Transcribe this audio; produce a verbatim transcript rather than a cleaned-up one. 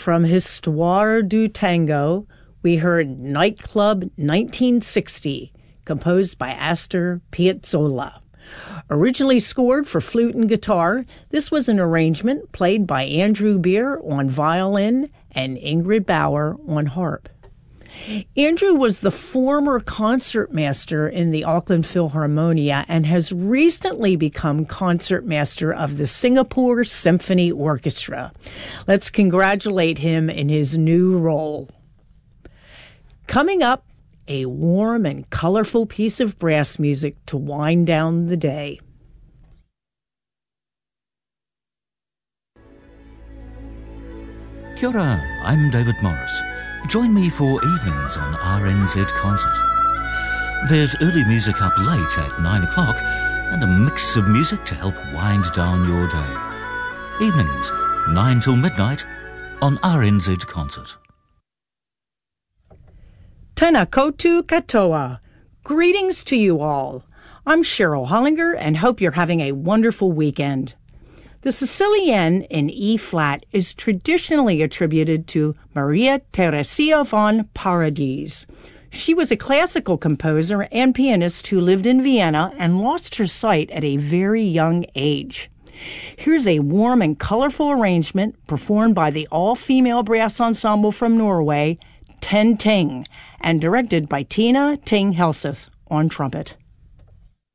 From Histoire du Tango, we heard Nightclub nineteen sixty, composed by Astor Piazzolla. Originally scored for flute and guitar, this was an arrangement played by Andrew Beer on violin and Ingrid Bauer on harp. Andrew was the former concertmaster in the Auckland Philharmonia and has recently become concertmaster of the Singapore Symphony Orchestra. Let's congratulate him in his new role. Coming up, a warm and colorful piece of brass music to wind down the day. Kia ora, I'm David Morris. Join me for evenings on R N Z Concert. There's early music up late at nine o'clock and a mix of music to help wind down your day. Evenings, nine till midnight on R N Z Concert. Tēnā koutou katoa. Greetings to you all. I'm Cheryl Hollinger and hope you're having a wonderful weekend. The Sicilienne in E-flat is traditionally attributed to Maria Theresia von Paradis. She was a classical composer and pianist who lived in Vienna and lost her sight at a very young age. Here's a warm and colorful arrangement performed by the all-female brass ensemble from Norway, Ten Ting, and directed by Tina Ting Helseth on trumpet.